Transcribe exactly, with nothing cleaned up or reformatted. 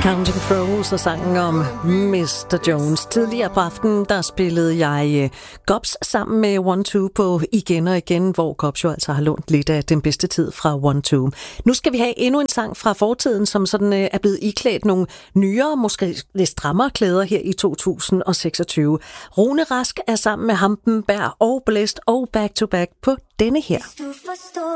Counting Crows og sangen om mister Jones. Tidligere på aftenen, der spillede jeg Gops sammen med One Two på Igen og Igen, hvor Gops jo altså har lånt lidt af den bedste tid fra One Two. Nu skal vi have endnu en sang fra fortiden, som sådan er blevet iklædt nogle nyere, måske lidt strammere klæder her i to tusind seksogtyve. Rune Rask er sammen med Hampenberg og Blæst og Back to Back på denne her.